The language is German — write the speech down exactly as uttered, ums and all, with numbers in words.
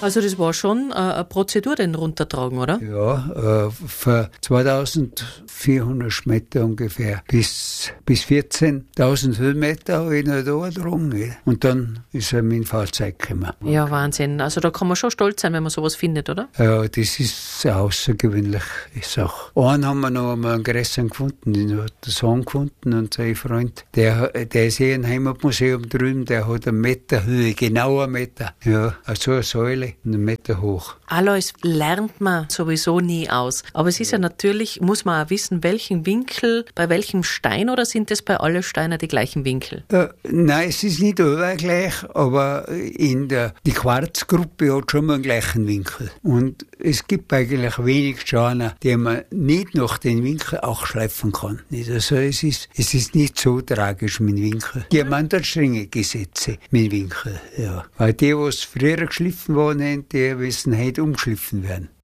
Also das war schon äh, eine Prozedur, den runtertragen, oder? Ja, äh, für zweitausendvierhundert Meter ungefähr bis, bis vierzehntausend Höhenmeter habe ich noch da getragen. Und dann ist er mein Fahrzeug gekommen. Ja, Wahnsinn. Also da kann man schon stolz sein, wenn man sowas findet, oder? Ja, das ist eine außergewöhnliche Sache. Einen haben wir noch einmal einen größeren gefunden, den hat der Sohn gefunden und sein Freund, der, der ist eh im Heimatmuseum drüben, der hat eine Meter Höhe, genau einen Meter. Ja, also eine Säule, einen Meter hoch. Alles lernt man sowieso nie aus. Aber es ist ja natürlich, muss man auch wissen, welchen Winkel, bei welchem Stein, oder sind es bei allen Steinen die gleichen Winkel? Äh, nein, es ist nicht überall gleich, aber in der, die Quarzgruppe hat schon mal einen gleichen Winkel. Und es gibt eigentlich wenig Steine, die man nicht nach den Winkel auch schleifen kann. Also es ist, es ist nicht so tragisch mit Winkel. Die haben dann strenge Gesetze mit Winkel, ja. Weil die, was früher geschliffen waren, die müssen heute umgeschliffen werden.